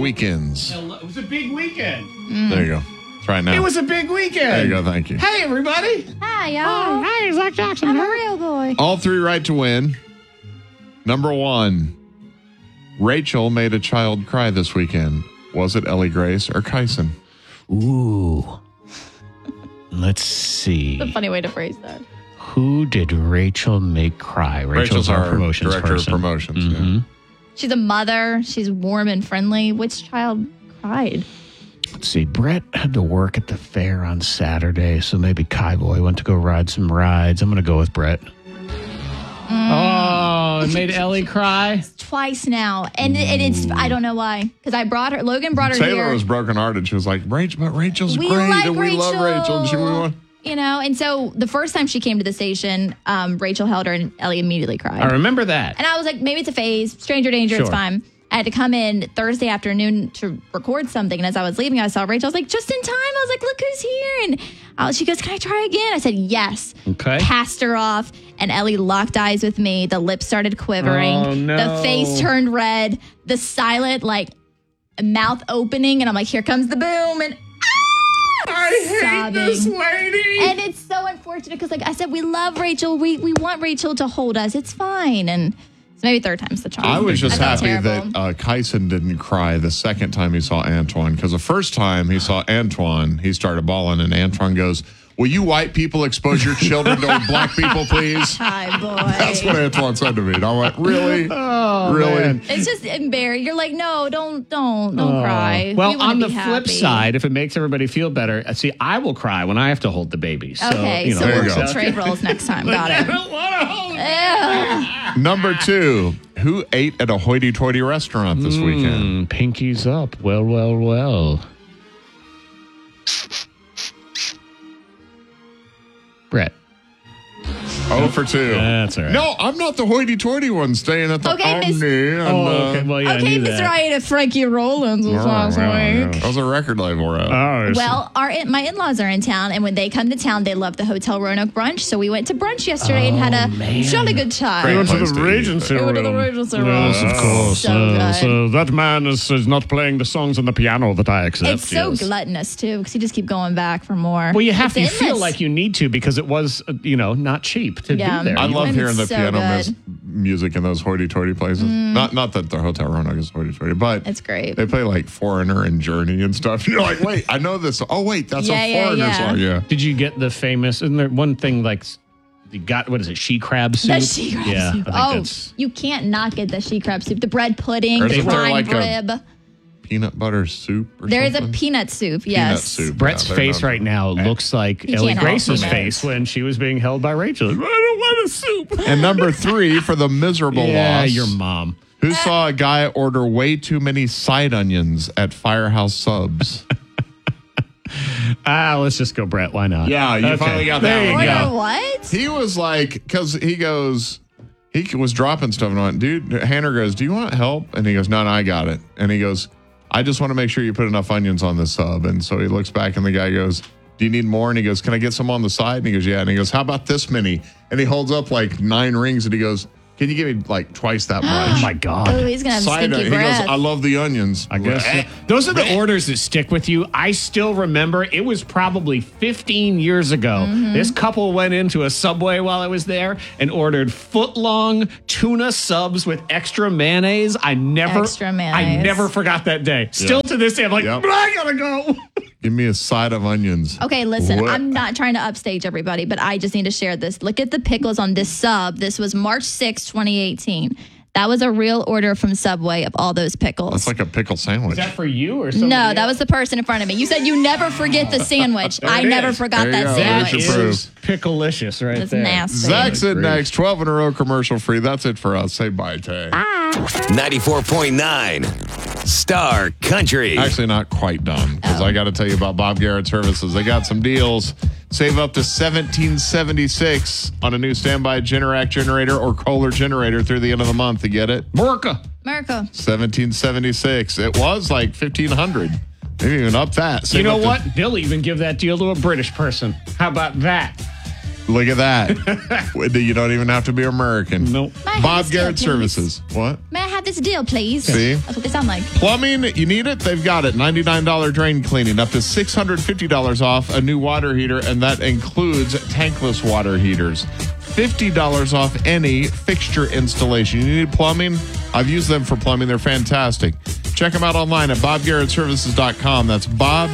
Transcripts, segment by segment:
weekends. It was a big weekend. There you go. Try it now. It was a big weekend. There you go. Thank you. Hey, everybody. Hi, y'all. Hey, Zach Jackson. I'm a real boy. All three right to win. Number one, Rachel made a child cry this weekend. Was it Ellie Grace or Kyson? Ooh. Let's see. That's a funny way to phrase that. Who did Rachel make cry? Rachel's our promotions director person. of promotions. Mm-hmm. Yeah. She's a mother. She's warm and friendly. Which child cried? Let's see. Brett had to work at the fair on Saturday, so maybe Kai Boy went to go ride some rides. I'm going to go with Brett. Oh, it made Ellie cry? Twice now. And it's, I don't know why. Because Logan brought her Taylor here. was brokenhearted. She was like, Rachel, but Rachel's We great. like And we love Rachel. And she, we want... You know, and so the first time she came to the station, Rachel held her and Ellie immediately cried. I remember that. And I was like, maybe it's a phase. Stranger danger, it's Sure. fine. I had to come in Thursday afternoon to record something. And as I was leaving, I saw Rachel. I was like, just in time. I was like, look who's here. And she goes, can I try again? I said, yes. Okay. Passed her off. And Ellie locked eyes with me. The lips started quivering. Oh, no. The face turned red. The silent, mouth opening. And I'm like, here comes the boom. And I hate this lady. and it's so unfortunate because, like I said, we love Rachel. We want Rachel to hold us. It's fine. And so maybe third time's the charm. I was just felt happy terrible. that Kyson didn't cry the second time he saw Antoine, because the first time he saw Antoine, he started bawling, and Antoine goes, will you white people expose your children to black people, please? Hi, boy. That's what Antoine said to me. And I went, really? Really? man. It's just embarrassing. You're like, no, don't cry. Well, We wanna on the be flip happy. side, if it makes everybody feel better, see, I will cry when I have to hold the baby. So, Okay, so There you we'll go. trade roles next time. Got I it. don't want to hold it. Ugh. Number two, who ate at a hoity-toity restaurant this weekend? Pinkies up. Well. Brett. 0 for 2. That's all right. No, I'm not the hoity-toity one staying at the Okay, Miss- Omni. Okay. Well, yeah, I Okay, knew Mr. that. I ate at Frankie Rollins last week. That was a record label route. Oh, Well, my in-laws are in town, and when they come to town, they love the Hotel Roanoke brunch. So we went to brunch yesterday and had a jolly good time. Great we went to place the to eat, Regency but- We went to the room. Regency room. Yes, of course. So good. So that man is not playing the songs on the piano that I accept. It's so yes. gluttonous, too, because you just keep going back for more. Well, you have to. You It's feel endless. like you need to because it was, not cheap to Yeah. be there. I love And hearing the it's so piano good. music in those hoity-toity places. Not that the Hotel Roanoke is hoity-toity, but It's great. they play like Foreigner and Journey and stuff. You're like, wait, I know this. Oh, wait, that's Yeah, a yeah, Foreigner yeah. song. Yeah. Did you get the famous? Isn't there one thing like you got? What is it? She crab soup. The she crab yeah, soup. I think Oh, that's. you can't not get the she crab soup. The bread pudding, Or the is there prime like a rib. Peanut butter soup or There is something? a peanut soup, Peanut yes. soup. Brett's Yeah, face they're right now looks like He Ellie can't help Grace's it. face when she was being held by Rachel. I don't want a soup. And number 3 for the miserable Yeah, loss. your mom. Who saw a guy order way too many side onions at Firehouse Subs? Let's just go, Brett. Why not? Yeah, you finally got that There one. you Order go. what? He was like, because he was dropping stuff and I went, dude, Hannah goes, do you want help? And he goes, no, I got it. And he goes, I just want to make sure you put enough onions on the sub. And so he looks back and the guy goes, do you need more? And he goes, can I get some on the side? And he goes, yeah. And he goes, how about this many? And he holds up like 9 rings and he goes, can you give me like twice that Oh much? my God. Oh, he's going to have Side stinky onion. He breath. goes, I love the onions. I guess those are the orders that stick with you. I still remember it was probably 15 years ago. This couple went into a Subway while I was there and ordered foot-long tuna subs with extra mayonnaise. Extra mayonnaise. I never forgot that day. Still to this day, I'm like, Yep. I gotta go. Give me a side of onions. Okay, listen, What? I'm not trying to upstage everybody, but I just need to share this. Look at the pickles on this sub. This was March 6, 2018. That was a real order from Subway of all those pickles. That's like a pickle sandwich. Is that for you or something? No, that was the person in front of me. You said you never forget the sandwich. I it never is. forgot There you that go. That There's sandwich. your is pickle-licious right That's there. nasty. Zach's in Great. next, 12 in a row, commercial free. That's it for us. Say bye, Tay. 94.9 Star Country. Actually, not quite done because I got to tell you about Bob Garrett Services. They got some deals. Save up to $17.76 on a new standby Generac generator or Kohler generator through the end of the month. You get it? Burka. America. $17.76. It was like $1,500. Maybe even up that. Save You know up to- what? They'll even give that deal to a British person. How about that? Look at that. You don't even have to be American. Nope. May I have Bob this deal, Garrett please? Services. What? May I have this deal, please. See? That's what they sound like. Plumbing, you need it? They've got it. $99 drain cleaning, up to $650 off a new water heater, and that includes tankless water heaters. $50 off any fixture installation. You need plumbing? I've used them for plumbing. They're fantastic. Check them out online at bobgarrettservices.com. That's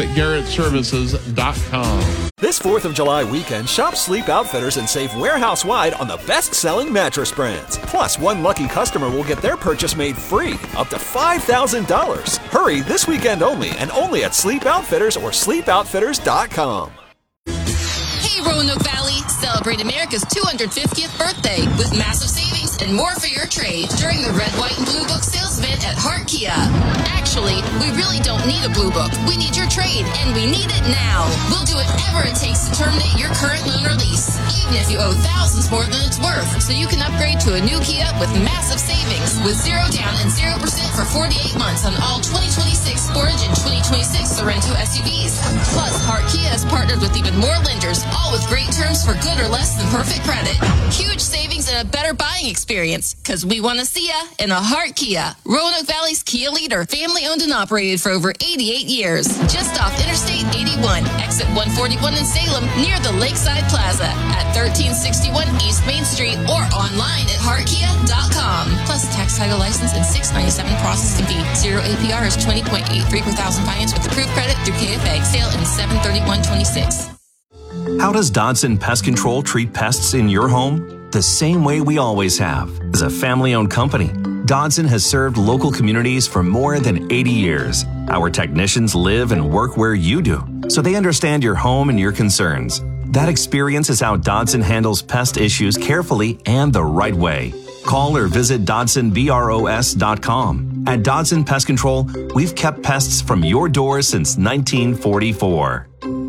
bobgarrettservices.com. This 4th of July weekend, shop Sleep Outfitters and save warehouse-wide on the best-selling mattress brands. Plus, one lucky customer will get their purchase made free, up to $5,000. Hurry this weekend only, and only at Sleep Outfitters or sleepoutfitters.com. Hey, Roanoke Valley, celebrate America's 250th birthday with massive savings and more for your trade during the Red, White, and Blue Book sales event at Hart Kia. Actually, we really don't need a Blue Book. We need your trade, and we need it now. We'll do whatever it takes to terminate your current loan or lease, even if you owe thousands more than it's worth, so you can upgrade to a new Kia with massive savings with 0 down and 0% for 48 months on all 2026 Sportage and 2026 Sorento SUVs. Plus, Hart Kia has partnered with even more lenders, all with great terms for good or less than perfect credit. Huge savings and a better buying experience, because we want to see ya in a Hart Kia. Roanoke Valley's Kia leader, family owned and operated for over 88 years. Just off Interstate 81, exit 141 in Salem, near the Lakeside Plaza at 1361 East Main Street, or online at heartkia.com. Plus tax, title, license, and $6.97 processing fee. 0 APR is 20.83 per thousand finance with approved credit through KFA. Sale in 7/31/26. How does Dodson Pest Control treat pests in your home? The same way we always have. As a family-owned company, Dodson has served local communities for more than 80 years. Our technicians live and work where you do, so they understand your home and your concerns. That experience is how Dodson handles pest issues carefully and the right way. Call or visit DodsonBROS.com. At Dodson Pest Control, we've kept pests from your doors since 1944.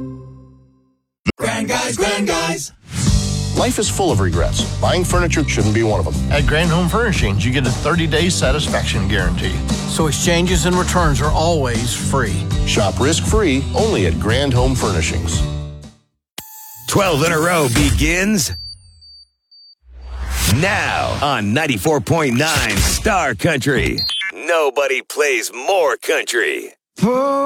Grand Guys. Life is full of regrets. Buying furniture shouldn't be one of them. At Grand Home Furnishings, you get a 30-day satisfaction guarantee. So exchanges and returns are always free. Shop risk-free only at Grand Home Furnishings. 12 in a row begins now on 94.9 Star Country. Nobody plays more country.